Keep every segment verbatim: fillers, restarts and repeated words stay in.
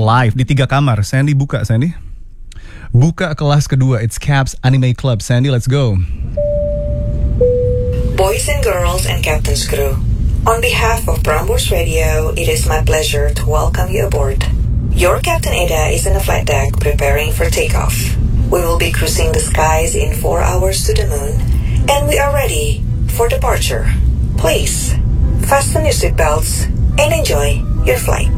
live di tiga kamar. Sandy buka, Sandy. Buka kelas kedua. It's Caps Anime Club. Sandy, let's go. Boys and girls and Captain's crew, on behalf of Prambors Radio, it is my pleasure to welcome you aboard. Your Captain Eda is in the flight deck preparing for takeoff. We will be cruising the skies in four hours to the moon, and we are ready for departure. Please, fasten your seatbelts and enjoy your flight.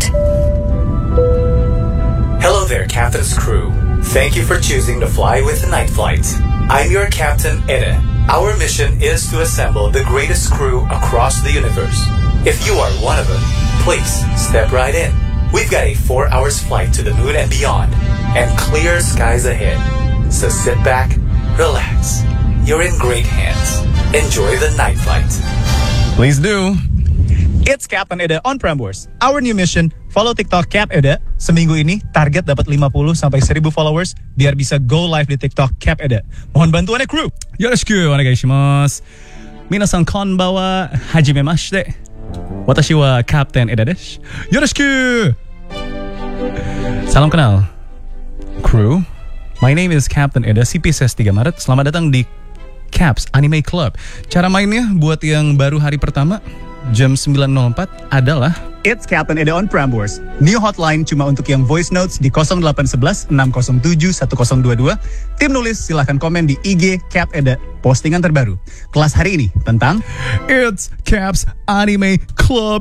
Hello there, Captain's crew. Thank you for choosing to fly with the night flight. I'm your Captain Eda. Our mission is to assemble the greatest crew across the universe. If you are one of them, please step right in. We've got a four hours flight to the moon and beyond, and clear skies ahead. So sit back, relax. You're in great hands. Enjoy the night flight. Please do. It's Captain Eda on Prambors. Our new mission, follow TikTok Cap Eda. Seminggu ini target dapat lima puluh sampai seribu followers biar bisa go live di TikTok Cap Eda. Mohon bantuannya kru. Yoroshiku onegaishimasu. Minasan konbanwa, hajimemashite. Watashi wa Captain Eda desu. Yoroshiku. Salam kenal, kru. My name is Captain Eda, C P S S tiga Maret. Selamat datang di Caps Anime Club. Cara mainnya buat yang baru hari pertama, jam sembilan nol empat adalah It's Captain Eda on Prambors. New hotline cuma untuk yang voice notes di nol delapan satu satu enam nol tujuh satu nol dua dua. Tim nulis silahkan komen di I G Cap Eda. Postingan terbaru. Kelas hari ini tentang It's Caps Anime Club.